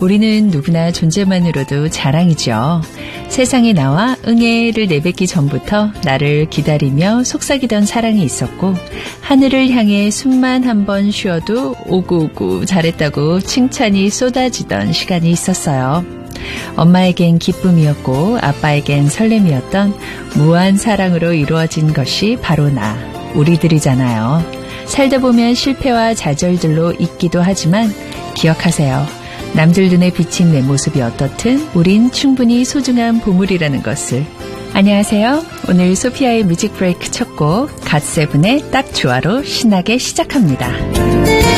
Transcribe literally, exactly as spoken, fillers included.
우리는 누구나 존재만으로도 자랑이죠. 세상에 나와 응애를 내뱉기 전부터 나를 기다리며 속삭이던 사랑이 있었고 하늘을 향해 숨만 한 번 쉬어도 오구오구 잘했다고 칭찬이 쏟아지던 시간이 있었어요. 엄마에겐 기쁨이었고 아빠에겐 설렘이었던 무한 사랑으로 이루어진 것이 바로 나, 우리들이잖아요. 살다 보면 실패와 좌절들로 있기도 하지만 기억하세요. 남들 눈에 비친 내 모습이 어떻든 우린 충분히 소중한 보물이라는 것을. 안녕하세요. 오늘 소피아의 뮤직 브레이크 첫 곡 갓세븐의 딱 좋아로 신나게 시작합니다.